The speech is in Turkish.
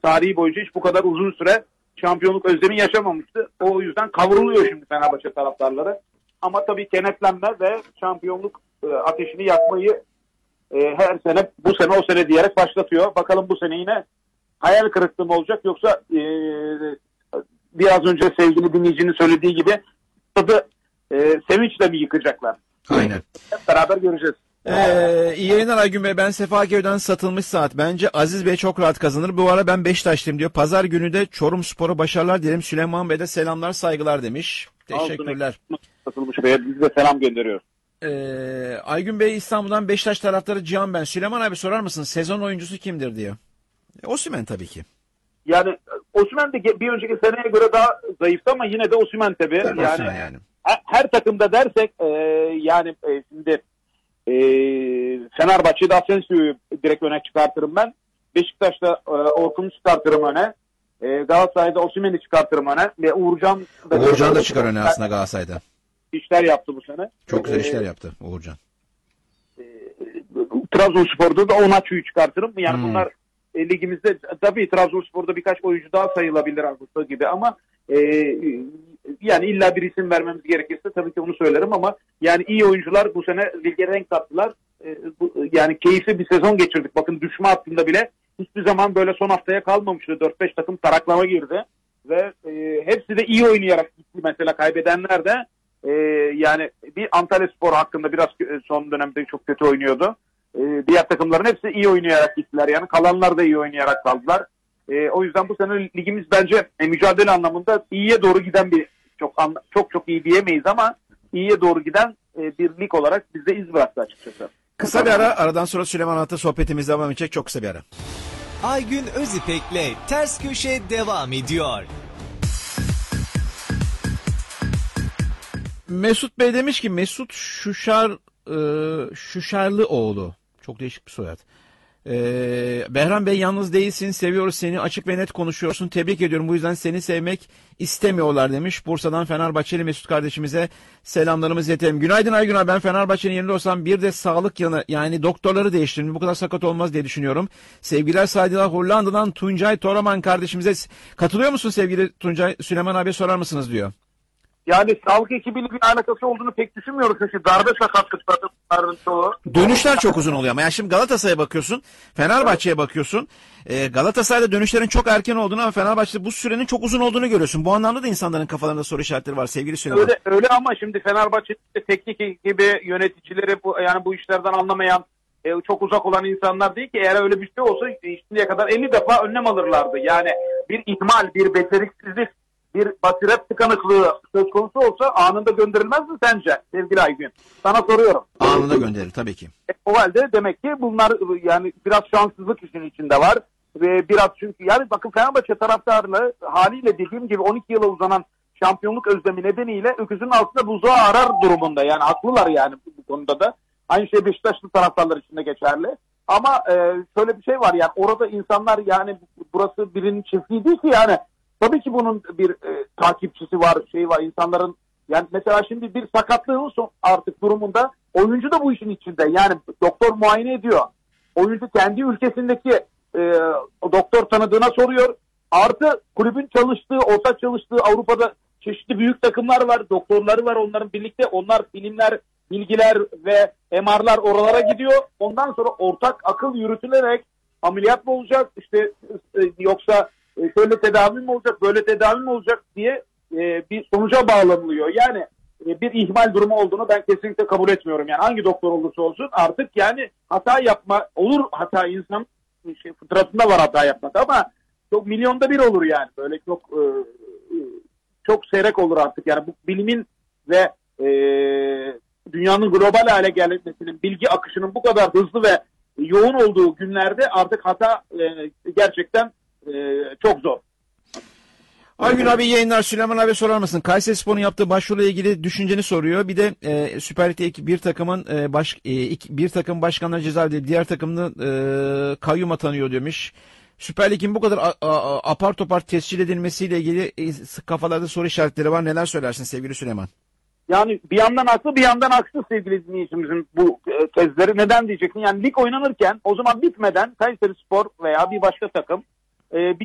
tarihi boyunca hiç bu kadar uzun süre şampiyonluk özlemi yaşamamıştı. O yüzden kavruluyor şimdi Fenerbahçe taraftarları. Ama tabii kenetlenme ve şampiyonluk ateşini yakmayı her sene bu sene o sene diyerek başlatıyor. Bakalım bu sene yine hayal kırıklığı mı olacak yoksa biraz önce sevgili dinleyicinin söylediği gibi tadı sevinçle mi yıkacaklar? Aynen. Hep beraber göreceğiz. İyi yayınlar Aygün Bey. Ben Sefaköy'den satılmış saat. Bence Aziz Bey çok rahat kazanır. Bu ara ben Beşiktaşlıyım diyor. Pazar günü de Çorumspor'a başarılar dilerim. Süleyman Bey'de selamlar saygılar demiş. Teşekkürler. Satılmış Bey'e biz de selam gönderiyoruz. Aygün Bey İstanbul'dan Beşiktaş taraftarı Cihan ben. Süleyman abi sorar mısın sezon oyuncusu kimdir diyor. Osimhen tabii ki. Yani Osimhen de bir önceki seneye göre daha zayıftı ama yine de Osimhen tabii. Tabii yani, Osimhen yani. Her takımda dersek şimdi Fenerbahçe'de Asensio'yu direkt öne çıkartırım ben. Beşiktaş'ta Orkun'u çıkartırım öne. Galatasaray'da Osimhen'i çıkartırım öne. Ve Uğurcan da çıkar öne aslında Galatasaray'da. İşler yaptı bu sene. Çok güzel işler yaptı Uğurcan. Trabzonspor'da da Onaçu'yu çıkartırım. Yani bunlar ligimizde tabii Trabzonspor'da birkaç oyuncu daha sayılabilir Augusto gibi ama yani illa bir isim vermemiz gerekirse tabii ki onu söylerim ama yani iyi oyuncular bu sene lige renk kattılar. Yani keyifli bir sezon geçirdik. Bakın düşme hattında bile hiçbir zaman böyle son haftaya kalmamıştı. 4-5 takım taraklama girdi ve hepsi de iyi oynayarak gitti. Mesela kaybedenler de yani bir Antalyaspor hakkında biraz son dönemde çok kötü oynuyordu. Diğer takımların hepsi iyi oynayarak gittiler. Yani kalanlar da iyi oynayarak kaldılar. O yüzden bu sene ligimiz bence mücadele anlamında iyiye doğru giden bir çok iyi diyemeyiz ama iyiye doğru giden bir lig olarak bizde iz bıraktı açıkçası. Kısa bir ara, aradan sonra Süleyman Atı sohbetimiz devam edecek. Çok kısa bir ara. Aygün Özipek'le Ters Köşe devam ediyor. Mesut Bey demiş ki Mesut Şuşarlıoğlu. Çok değişik bir soyad. Behram Bey yalnız değilsin, seviyoruz seni, açık ve net konuşuyorsun, tebrik ediyorum, bu yüzden seni sevmek istemiyorlar demiş. Bursa'dan Fenerbahçeli Mesut kardeşimize selamlarımızı iletelim. Günaydın Aygün abi, ben Fenerbahçe'nin yerinde olsam bir de sağlık yanı yani doktorları değiştirin, bu kadar sakat olmaz diye düşünüyorum. Sevgiler saygılar Hollanda'dan Tuncay Toraman kardeşimize katılıyor musun sevgili Tuncay? Süleyman abiye sorar mısınız diyor. Yani sağlık ekibiyle bir alakası olduğunu pek düşünmüyoruz. Çünkü darbe sakatlıklarının çoğu. Dönüşler çok uzun oluyor ama yani şimdi Galatasaray'a bakıyorsun, Fenerbahçe'ye bakıyorsun. Galatasaray'da dönüşlerin çok erken olduğunu ama Fenerbahçe'de bu sürenin çok uzun olduğunu görüyorsun. Bu anlamda da insanların kafalarında soru işaretleri var sevgili Süleyman. Öyle ama şimdi Fenerbahçe'de teknik gibi yöneticileri bu işlerden anlamayan çok uzak olan insanlar değil ki. Eğer öyle bir şey olsa şimdiye kadar 50 defa önlem alırlardı. Yani bir ihmal, bir beceriksizlik, bir basiret tıkanıklığı söz konusu olsa anında gönderilmez mi sence sevgili Aygün? Sana soruyorum. Anında gönderilir tabii ki. O halde demek ki bunlar yani biraz şanssızlık işin içinde var. Ve biraz çünkü yani bakın Fenerbahçe taraftarı haliyle dediğim gibi 12 yıla uzanan şampiyonluk özlemi nedeniyle öküzün altında buzağı arar durumunda. Yani haklılar yani bu konuda da. Aynı şey Beşiktaşlı taraftarlar için de geçerli. Ama şöyle bir şey var yani orada insanlar yani burası birinin çiftliği değil ki yani. Tabii ki bunun bir takipçisi var, var insanların yani mesela şimdi bir sakatlığın artık durumunda oyuncu da bu işin içinde. Yani doktor muayene ediyor. Oyuncu kendi ülkesindeki doktor tanıdığına soruyor. Artı kulübün ortak çalıştığı Avrupa'da çeşitli büyük takımlar var, doktorları var onların birlikte. Onlar bilimler, bilgiler ve MR'lar oralara gidiyor. Ondan sonra ortak akıl yürütülerek ameliyat mı olacak işte yoksa şöyle tedavi mi olacak, böyle tedavi mi olacak diye bir sonuca bağlanılıyor. Yani bir ihmal durumu olduğunu ben kesinlikle kabul etmiyorum. Yani hangi doktor olursa olsun artık yani hata yapma olur, hata insan fıtratında var hata yapmak ama çok milyonda bir olur yani. Böyle çok seyrek olur artık. Yani bu bilimin ve dünyanın global hale gelmesinin, bilgi akışının bu kadar hızlı ve yoğun olduğu günlerde artık hata gerçekten çok zor. Aygün abi yayınlar. Süleyman abi sorar mısın? Kayserispor'un yaptığı başvuruyla ilgili düşünceni soruyor. Bir de Süper Lig'deki bir takım başkanları cezaevinde diğer takımını kayyum atanıyor demiş. Süper Lig'in bu kadar apar topar tescil edilmesiyle ilgili kafalarda soru işaretleri var. Neler söylersin sevgili Süleyman? Yani bir yandan haklı bir yandan haksız sevgili dinleyicimizin bu tezleri. Neden diyeceksin? Yani lig oynanırken o zaman bitmeden Kayserispor veya bir başka takım bir